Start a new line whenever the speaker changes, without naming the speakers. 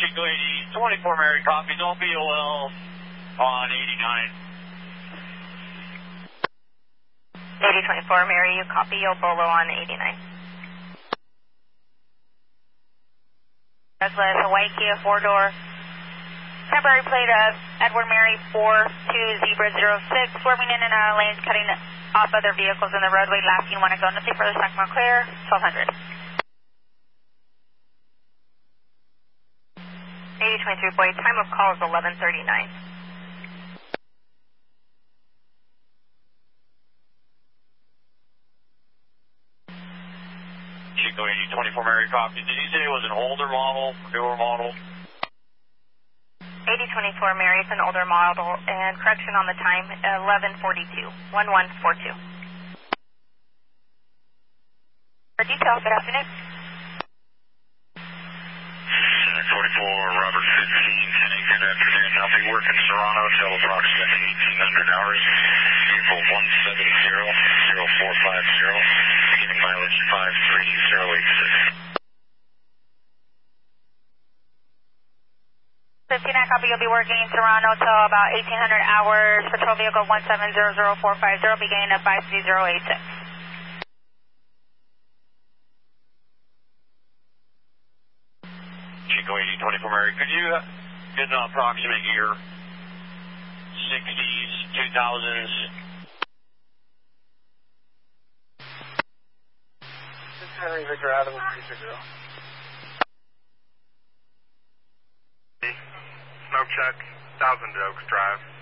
Chico 80, 24 Mary copy, don't BOL on 89.
8024 Mary, you copy, you'll Bolo on 89. Tesla Hawaii Kia 4-door. Temporary plate of Edward Mary 42 Zebra 06, swerving in and out of lanes, cutting off other vehicles in the roadway. Last you want to go, nothing further, second clear, 1200. 8023 Boyd, time of call is 11:39.
Chico 80, 24 Mary copy. Did you say it was an older model, newer model?
8024 Mary, it's an older model, and correction on the time, 11:42, 1142. For details, good afternoon.
44, Robert 15, Henning, good afternoon. I'll be working Serrano until approximately 1800 hours. Vehicle 170-0450, beginning mileage 53086.
59 copy, you'll be working Serrano till about 1800 hours. Patrol vehicle 1700450, beginning at 53086.
Chico 80, 24 Mary, could you get an approximate year? 60s, 2000s?
This is Henry Victor Adam 360.
Smoke check, 1000 Oaks Drive.